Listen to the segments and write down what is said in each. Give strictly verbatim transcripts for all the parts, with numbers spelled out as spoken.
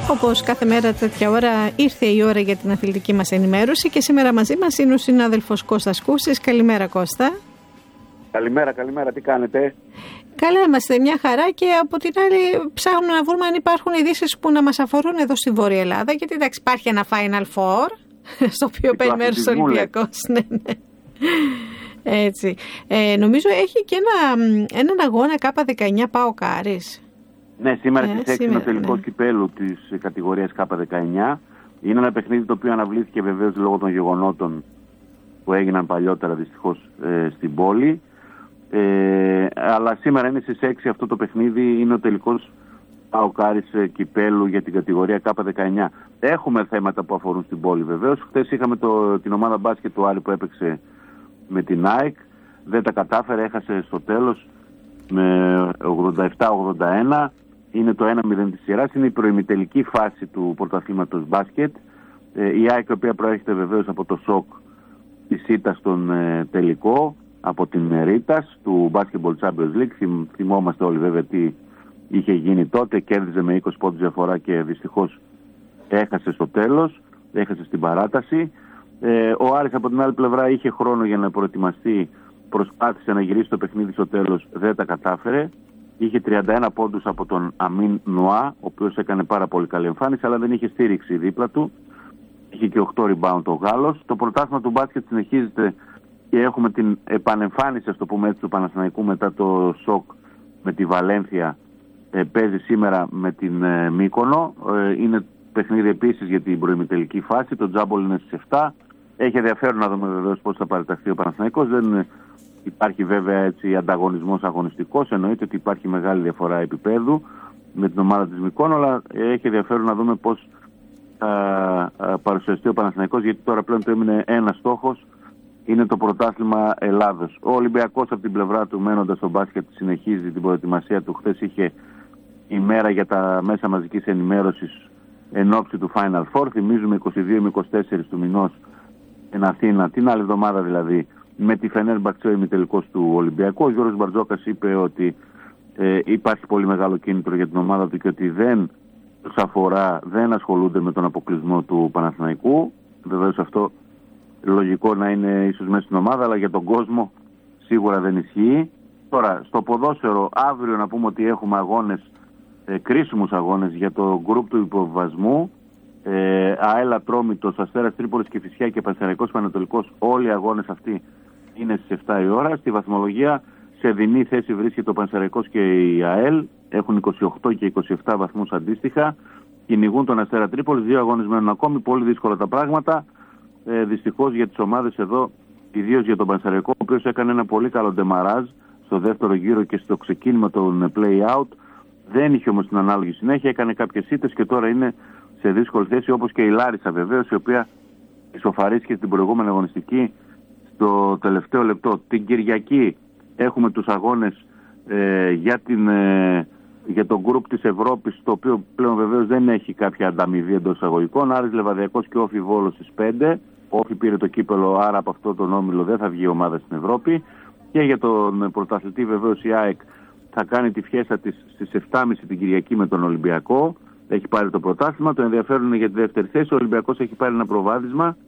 Όπως κάθε μέρα τέτοια ώρα ήρθε η ώρα για την αθλητική μας ενημέρωση και σήμερα μαζί μας είναι ο συνάδελφος Κώστας Κούσης. Καλημέρα Κώστα. Καλημέρα, καλημέρα. Τι κάνετε? Καλά είμαστε, μια χαρά, και από την άλλη ψάχνουμε να βρούμε αν υπάρχουν ειδήσεις που να μας αφορούν εδώ στη Βόρεια Ελλάδα, γιατί εντάξει υπάρχει ένα Final Four στο οποίο παίρνει μέρος ο Ολυμπιακός. Ναι, ναι. Έτσι. Ε, νομίζω έχει και ένα, έναν αγώνα Κάπα δεκαεννιά ΠΑΟΚ Άρης. Ναι, σήμερα ε, στις έξι είναι ο τελικός ναι. κυπέλου της κατηγορίας Κάπα δεκαεννιά. Είναι ένα παιχνίδι το οποίο αναβλήθηκε βεβαίως λόγω των γεγονότων που έγιναν παλιότερα δυστυχώς ε, στην πόλη. Ε, αλλά σήμερα είναι στις έξι αυτό το παιχνίδι, είναι ο τελικός ΠΑΟΚ Άρης κυπέλου για την κατηγορία Κάπα δεκαεννιά. Έχουμε θέματα που αφορούν στην πόλη βεβαίως. Χθες είχαμε το, την ομάδα μπάσκετ του Άρη που έπαιξε με την ΑΕΚ, δεν τα κατάφερε, έχασε στο τέλος με ογδόντα επτά ογδόντα ένα. Είναι το ένα μηδέν της σειράς, είναι η προημιτελική φάση του πρωταθλήματος μπάσκετ. Ε, η ΑΕΚ, η οποία προέρχεται βεβαίως από το σοκ της ήττας στον ε, τελικό, από την Ρίτας του Basketball Champions League. Θυμ, θυμόμαστε όλοι βέβαια τι είχε γίνει τότε, κέρδιζε με είκοσι πόντους διαφορά και δυστυχώς έχασε στο τέλος, έχασε στην παράταση. Ε, ο Άρης από την άλλη πλευρά είχε χρόνο για να προετοιμαστεί, προσπάθησε να γυρίσει το παιχνίδι στο τέλος, δεν τα κατάφερε. Είχε τριάντα ένα πόντους από τον Αμίν Νουά, ο οποίος έκανε πάρα πολύ καλή εμφάνιση, αλλά δεν είχε στήριξη δίπλα του. Είχε και οκτώ rebound ο Γάλλος. Το πρωτάθλημα του μπάσκετ συνεχίζεται και έχουμε την επανεμφάνιση, ας το πούμε έτσι, του Παναθηναϊκού μετά το σοκ με τη Βαλένθια. Ε, παίζει σήμερα με την ε, Μύκονο. Ε, είναι παιχνίδι επίσης για την προημιτελική φάση. Το τζάμπολ είναι στις επτά. Έχει ενδιαφέρον να δούμε βεβαίως πώς θα παραταχθεί ο Παναθηναϊκός. Δεν υπάρχει βέβαια έτσι ανταγωνισμός αγωνιστικός. Εννοείται ότι υπάρχει μεγάλη διαφορά επίπεδου με την ομάδα της Μυκόνο, αλλά έχει ενδιαφέρον να δούμε πώς θα παρουσιαστεί ο Παναθηναϊκός, γιατί τώρα πλέον το έμεινε ένας στόχος, είναι το πρωτάθλημα Ελλάδος. Ο Ολυμπιακός από την πλευρά του, μένοντας στο μπάσκετ, συνεχίζει την προετοιμασία του. Χθες είχε ημέρα για τα μέσα μαζικής ενημέρωσης εν ώψη του Final Four. Θυμίζουμε είκοσι δύο με είκοσι τέσσερα του μηνός στην Αθήνα, την άλλη εβδομάδα δηλαδή, με τη Φενέρμπαχτσε, ο ημιτελικός του Ολυμπιακού. Ο Γιώργος Μπαρτζόκας είπε ότι ε, υπάρχει πολύ μεγάλο κίνητρο για την ομάδα του και ότι δεν τους αφορά, δεν ασχολούνται με τον αποκλεισμό του Παναθηναϊκού. Βεβαίως αυτό λογικό να είναι ίσως μέσα στην ομάδα, αλλά για τον κόσμο σίγουρα δεν ισχύει. Τώρα, στο ποδόσφαιρο, αύριο να πούμε ότι έχουμε αγώνες, ε, κρίσιμους αγώνες για το γκρουπ του υποβιβασμού. Ε, ΑΕΛ Ατρόμητος, Αστέρας Τρίπολης και Κηφισιά και Πανσεραϊκός Πανετολικός, όλοι οι αγώνες αυτοί είναι στις επτά η ώρα. Στη βαθμολογία σε δινή θέση βρίσκεται ο Πανσεραϊκός και η ΑΕΛ, έχουν είκοσι οκτώ και είκοσι επτά βαθμούς αντίστοιχα. Κυνηγούν τον Αστέρα Τρίπολης, δύο αγώνες μένουν ακόμη, πολύ δύσκολα τα πράγματα. Ε, δυστυχώς για τις ομάδες εδώ, ιδίως για τον Πανσεραϊκό, ο οποίος έκανε ένα πολύ καλό ντεμαράζ στο δεύτερο γύρο και στο ξεκίνημα των play-out. Δεν είχε όμως την ανάλογη συνέχεια, έκανε κάποιες ήττες και τώρα είναι σε δύσκολη θέση, όπως και η Λάρισα βεβαίως, η οποία ισοφαρίστηκε στην προηγούμενη αγωνιστική στο τελευταίο λεπτό. Την Κυριακή έχουμε τους αγώνες ε, για, την, ε, για το γκρουπ της Ευρώπης, το οποίο πλέον βεβαίως δεν έχει κάποια ανταμοιβή εντός εισαγωγικών. Άρης Λεβαδιακός και Όφι Βόλος στις πέντε. Όφι πήρε το κύπελο, άρα από αυτό τον όμιλο δεν θα βγει η ομάδα στην Ευρώπη. Και για τον πρωταθλητή βεβαίως η ΑΕΚ θα κάνει τη φιέστα της στις επτά και μισή την Κυριακή με τον Ολυμπιακό. Έχει πάρει το πρωτάθλημα. Το ενδιαφέρον είναι για τη δεύτερη θέση. Ο Ολυμπιακός έχει πάρει ένα προβάδισμα.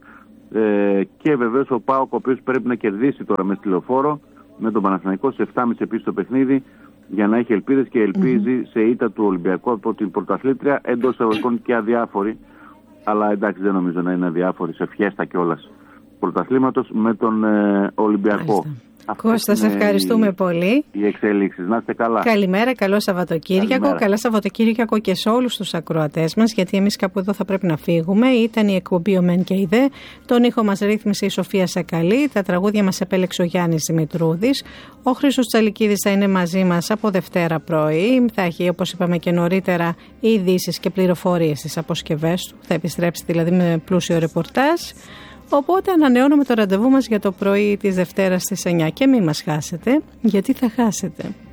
Ε, και βεβαίως ο ΠΑΟΚ, ο οποίος πρέπει να κερδίσει τώρα με στη Λεωφόρο με τον Παναθηναϊκό σε επτά και μισή επίσης το παιχνίδι, για να έχει ελπίδες, και ελπίζει mm-hmm. σε ήττα του Ολυμπιακού από την πρωταθλήτρια, εντός εισαγωγικών και αδιάφορη. Αλλά εντάξει, δεν νομίζω να είναι αδιάφορη σε φιέστα κιόλας πρωταθλήματος με τον ε, Ολυμπιακό. Κώστα, σε ευχαριστούμε η, πολύ. Οι εξέλιξεις. Να είστε καλά. Καλημέρα, καλό Σαββατοκύριακο. Καλημέρα. Καλά Σαββατοκύριακο και σε όλους τους ακροατές μας, γιατί εμείς κάπου εδώ θα πρέπει να φύγουμε. Ήταν η εκπομπή Ο Μεν και η Δε. Τον ήχο μας ρύθμισε η Σοφία Σακαλή. Τα τραγούδια μας επέλεξε ο Γιάννης Δημητρούδης. Ο Χρήστος Τσαλικίδης θα είναι μαζί μας από Δευτέρα πρωί. Θα έχει, όπως είπαμε και νωρίτερα, ειδήσεις και πληροφορίες στις αποσκευές του. Θα επιστρέψει δηλαδή με πλούσιο ρεπορτάζ. Οπότε ανανεώνουμε το ραντεβού μας για το πρωί της Δευτέρας στις εννιά και μην μας χάσετε, γιατί θα χάσετε.